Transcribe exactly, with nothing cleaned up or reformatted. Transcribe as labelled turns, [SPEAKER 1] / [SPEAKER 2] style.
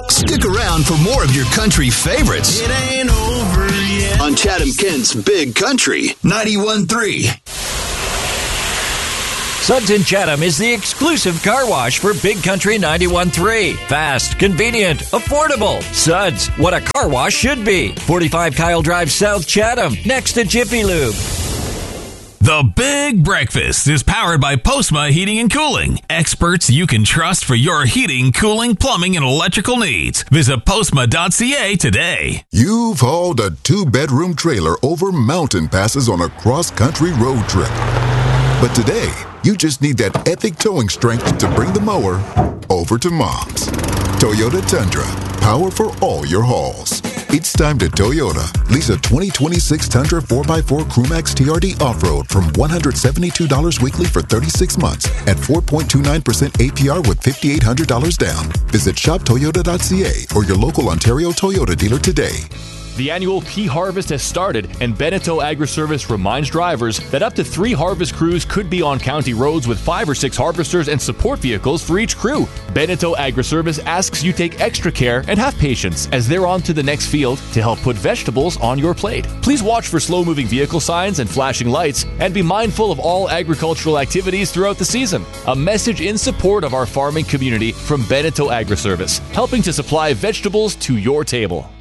[SPEAKER 1] Stick around for more of your country favorites.
[SPEAKER 2] It ain't over yet.
[SPEAKER 1] On Chatham Kent's Big Country ninety-one point three.
[SPEAKER 3] Suds in Chatham is the exclusive car wash for Big Country ninety-one point three. Fast, convenient, affordable. Suds, what a car wash should be. forty-five Kyle Drive, South Chatham, next to Jiffy Lube.
[SPEAKER 4] The Big Breakfast is powered by Postma Heating and Cooling. Experts you can trust for your heating, cooling, plumbing, and electrical needs. Visit postma dot c a today.
[SPEAKER 5] You've hauled a two-bedroom trailer over mountain passes on a cross-country road trip. But today, you just need that epic towing strength to bring the mower over to Mom's. Toyota Tundra, power for all your hauls. It's time to Toyota. Lease a twenty twenty-six Tundra four by four Crewmax T R D Off-Road from one hundred seventy-two dollars weekly for thirty-six months at four point two nine percent A P R with five thousand eight hundred dollars down. Visit shop toyota dot c a or your local Ontario Toyota dealer today.
[SPEAKER 6] The annual pea harvest has started, and Beneteau Agri-Service reminds drivers that up to three harvest crews could be on county roads with five or six harvesters and support vehicles for each crew. Beneteau Agri-Service asks you take extra care and have patience as they're on to the next field to help put vegetables on your plate. Please watch for slow-moving vehicle signs and flashing lights, and be mindful of all agricultural activities throughout the season. A message in support of our farming community from Beneteau Agri-Service, helping to supply vegetables to your table.